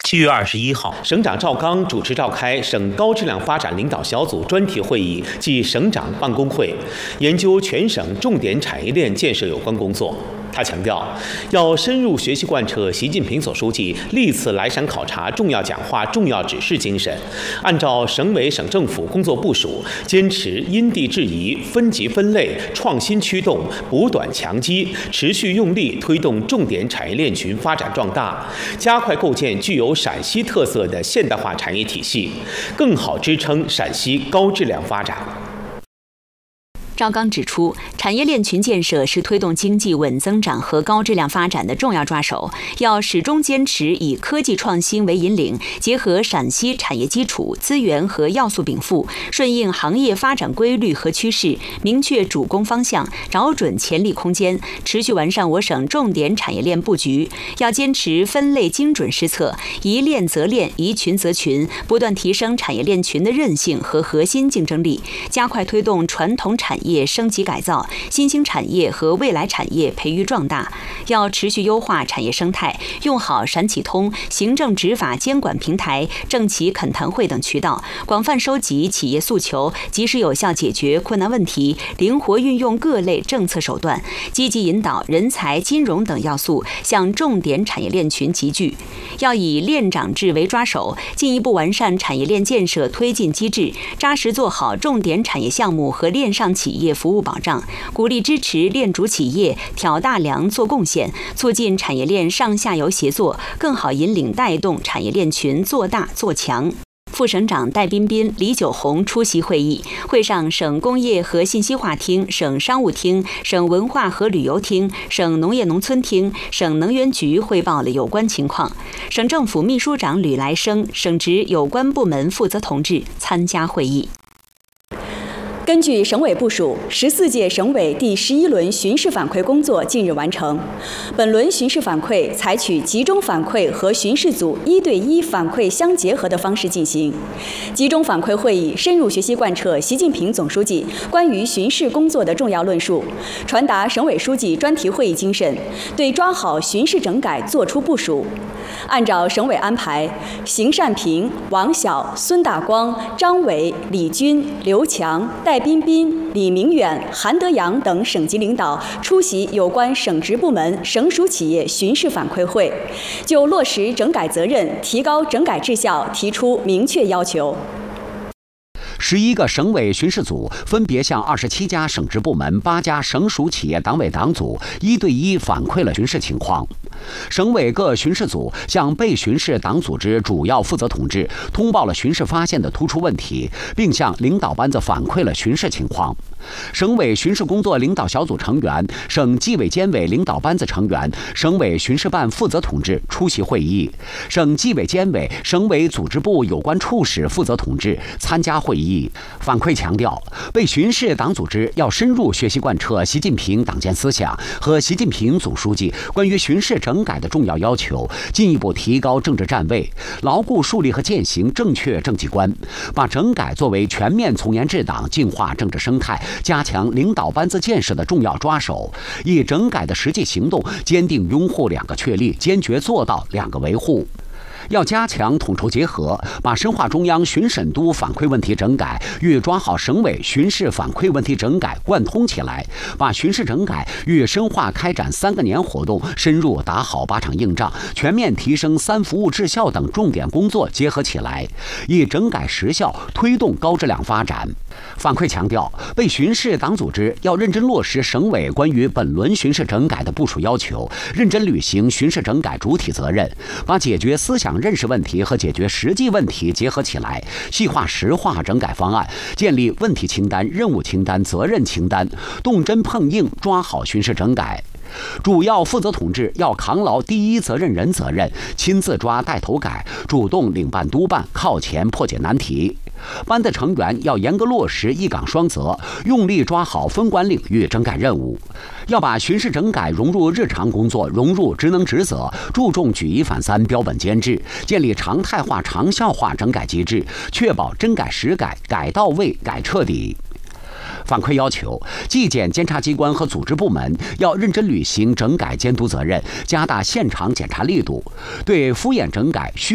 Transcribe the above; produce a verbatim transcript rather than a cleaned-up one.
七月二十一号，省长赵刚主持召开省高质量发展领导小组专题会议暨省长办公会，研究全省重点产业链建设有关工作。他强调，要深入学习贯彻习近平总书记历次来陕考察重要讲话、重要指示精神，按照省委省政府工作部署，坚持因地制宜、分级分类、创新驱动、补短强基，持续用力推动重点产业链群发展壮大，加快构建具有陕西特色的现代化产业体系，更好支撑陕西高质量发展。 赵刚指出，产业链群建设是推动经济稳增长和高质量发展的重要抓手，要始终坚持以科技创新为引领，结合陕西产业基础、资源和要素禀赋，顺应行业发展规律和趋势，明确主攻方向，找准潜力空间，持续完善我省重点产业链布局。要坚持分类精准施策，宜链则链，宜群则群，不断提升产业链群的韧性和核心竞争力，加快推动传统产业业升级改造，新兴产业和未来产业培育壮大。要持续优化产业生态，用好陕企通、行政执法监管平台、政企恳谈会等渠道，广泛收集企业诉求，及时有效解决困难问题，灵活运用各类政策手段，积极引导人才、金融等要素向重点产业链群集聚。要以链长制为抓手，进一步完善产业链建设推进机制，扎实做好重点产业项目和链上企业服务保障，鼓励支持链主企业挑大梁做贡献，促进产业链上下游协作，更好引领带动产业链群做大做强。副省长戴彬彬、李九红出席会议。会上，省工业和信息化厅、省商务厅、省文化和旅游厅、省农业农村厅、省能源局汇报了有关情况。省政府秘书长吕来生、省直有关部门负责同志参加会议。 根据省委部署，十四届省委第十一轮巡视反馈工作近日完成。本轮巡视反馈采取集中反馈和巡视组一对一反馈相结合的方式进行。集中反馈会议深入学习贯彻习近平总书记关于巡视工作的重要论述，传达省委书记专题会议精神，对抓好巡视整改作出部署。按照省委安排，邢善平、王晓、孙大光、张伟、李军、刘强、戴彬彬、李明远、韩德阳等省级领导出席有关省直部门、省属企业巡视反馈会，就落实整改责任、提高整改质效提出明确要求。 十一个省委巡视组分别向二十七家省直部门、八家省属企业党委党组一对一反馈了巡视情况。省委各巡视组向被巡视党组织主要负责同志通报了巡视发现的突出问题，并向领导班子反馈了巡视情况。省委巡视工作领导小组成员、省纪委监委领导班子成员、省委巡视办负责同志出席会议，省纪委监委、省委组织部有关处室负责同志参加会议。反馈强调，被巡视党组织要深入学习贯彻习近平党建思想和习近平总书记关于巡视整改的重要要求，进一步提高政治站位，牢固树立和践行正确政绩观，把整改作为全面从严治党、净化政治生态、加强领导班子建设的重要抓手，以整改的实际行动坚定拥护两个确立，坚决做到两个维护。要加强统筹结合，把深化中央巡审督反馈问题整改与抓好省委巡视反馈问题整改贯通起来，把巡视整改与深化开展三个年活动、深入打好八场硬仗、全面提升三服务质效等重点工作结合起来，以整改实效推动高质量发展。反馈强调，被巡视党组织要认真落实省委关于本轮巡视整改的部署要求，认真履行巡视整改主体责任，把解决思想认识问题和解决实际问题结合起来，细化实化整改方案，建立问题清单、任务清单、责任清单，动真碰硬抓好巡视整改。主要负责同志要扛牢第一责任人责任，亲自抓带头改，主动领办督办，靠前破解难题。班子成员要严格落实一岗双责，用力抓好分管领域整改任务，要把巡视整改融入日常工作，融入职能职责，注重举一反三、标本兼治，建立常态化、长效化整改机制，确保真改实改、改到位、改彻底。反馈要求，纪检监察机关和组织部门要认真履行整改监督责任，加大现场检查力度，对敷衍整改、虚